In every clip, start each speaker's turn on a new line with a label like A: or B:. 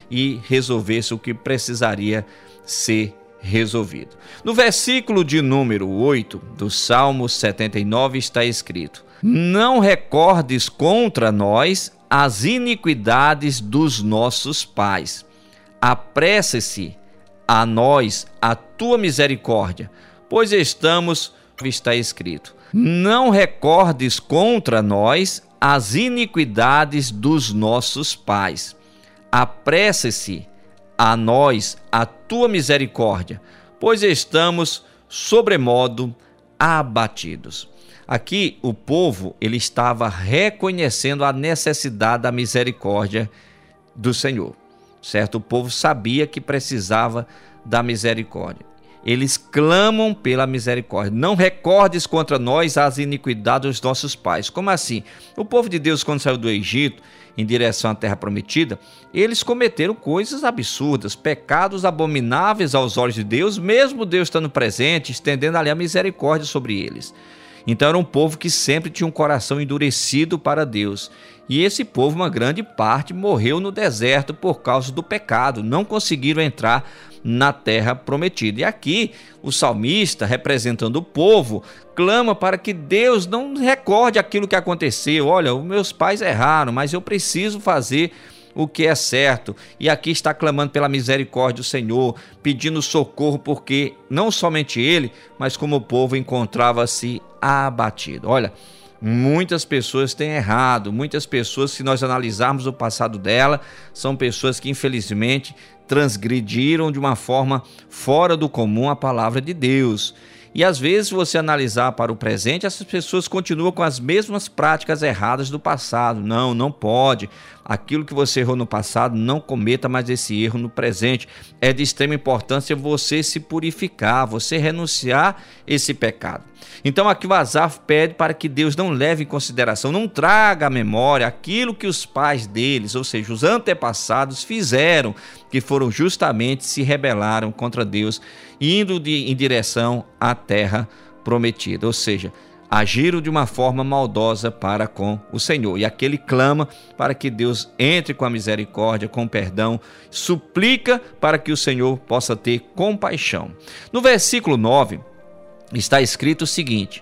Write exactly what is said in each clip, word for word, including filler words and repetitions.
A: e resolvesse o que precisaria ser resolvido. No versículo de número oito do Salmo setenta e nove está escrito: não recordes contra nós as iniquidades dos nossos pais. Apresse-se a nós a tua misericórdia, pois estamos, está escrito, não recordes contra nós as iniquidades dos nossos pais. Apresse-se a nós a tua misericórdia, pois estamos sobremodo abatidos. Aqui o povo ele estava reconhecendo a necessidade da misericórdia do Senhor, certo? O povo sabia que precisava da misericórdia. Eles clamam pela misericórdia. Não recordes contra nós as iniquidades dos nossos pais. Como assim? O povo de Deus, quando saiu do Egito em direção à terra prometida, eles cometeram coisas absurdas, pecados abomináveis aos olhos de Deus, mesmo Deus estando presente, estendendo ali a misericórdia sobre eles. Então era um povo que sempre tinha um coração endurecido para Deus. E esse povo, uma grande parte, morreu no deserto por causa do pecado. Não conseguiram entrar na terra prometida. E aqui o salmista, representando o povo, clama para que Deus não recorde aquilo que aconteceu. Olha, os meus pais erraram, mas eu preciso fazer o que é certo. E aqui está clamando pela misericórdia do Senhor, pedindo socorro, porque não somente ele, mas como o povo encontrava-se abatido. Olha, muitas pessoas têm errado, muitas pessoas, se nós analisarmos o passado dela, são pessoas que infelizmente transgrediram de uma forma fora do comum a palavra de Deus. E às vezes, se você analisar para o presente, essas pessoas continuam com as mesmas práticas erradas do passado. Não, não pode. Aquilo que você errou no passado, não cometa mais esse erro no presente. É de extrema importância você se purificar, você renunciar esse pecado. Então aqui o Asaf pede para que Deus não leve em consideração, não traga à memória aquilo que os pais deles, ou seja, os antepassados, fizeram, que foram justamente se rebelaram contra Deus, indo de, em direção à terra prometida, ou seja, agiram de uma forma maldosa para com o Senhor. E aqui ele clama para que Deus entre com a misericórdia, com o perdão, suplica para que o Senhor possa ter compaixão. No versículo nove está escrito o seguinte: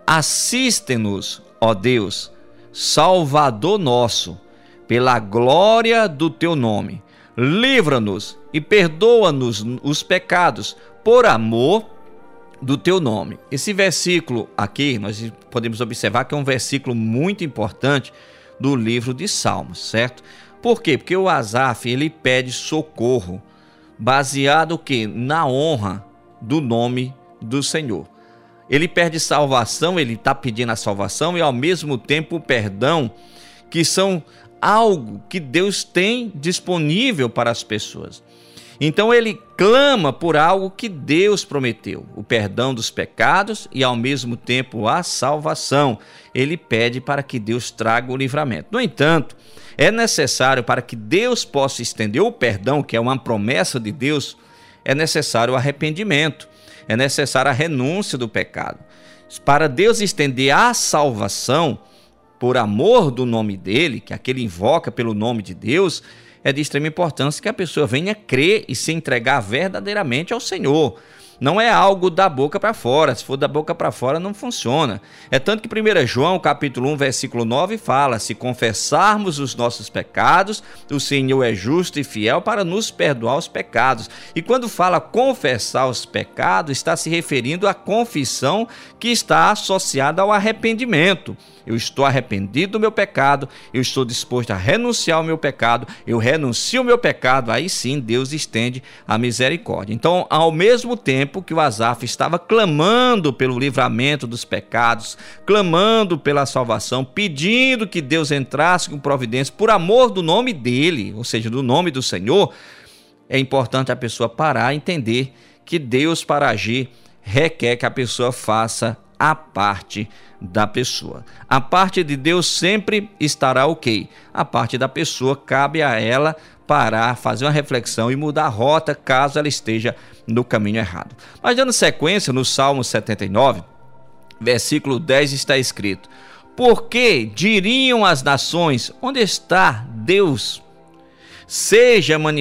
A: assiste-nos, ó Deus, Salvador nosso, pela glória do teu nome, livra-nos e perdoa-nos os pecados, por amor do teu nome. Esse versículo aqui, nós podemos observar que é um versículo muito importante do livro de Salmos, certo? Por quê? Porque o Asaf, ele pede socorro, baseado o quê? Na honra do nome do Senhor. Ele pede salvação, ele está pedindo a salvação e ao mesmo tempo o perdão, que são algo que Deus tem disponível para as pessoas. Então ele clama por algo que Deus prometeu, o perdão dos pecados e ao mesmo tempo a salvação. Ele pede para que Deus traga o livramento. No entanto, é necessário, para que Deus possa estender o perdão, que é uma promessa de Deus, é necessário o arrependimento, é necessária a renúncia do pecado. Para Deus estender a salvação, por amor do nome dele, que aquele invoca pelo nome de Deus, é de extrema importância que a pessoa venha crer e se entregar verdadeiramente ao Senhor. Não é algo da boca para fora. Se for da boca para fora, não funciona. É tanto que primeiro João, capítulo um, versículo nove, fala: se confessarmos os nossos pecados, o Senhor é justo e fiel para nos perdoar os pecados. E quando fala confessar os pecados, está se referindo à confissão que está associada ao arrependimento. Eu estou arrependido do meu pecado, eu estou disposto a renunciar ao meu pecado, eu renuncio ao meu pecado, aí sim Deus estende a misericórdia. Então, ao mesmo tempo que o Asaf estava clamando pelo livramento dos pecados, clamando pela salvação, pedindo que Deus entrasse com providência por amor do nome dele, ou seja, do nome do Senhor, é importante a pessoa parar e entender que Deus, para agir, requer que a pessoa faça a parte da pessoa. A parte de Deus sempre estará ok. A parte da pessoa, cabe a ela parar, fazer uma reflexão e mudar a rota caso ela esteja no caminho errado. Mas dando sequência, no Salmo setenta e nove, versículo dez, está escrito: porque diriam as nações, onde está Deus? Seja manifestado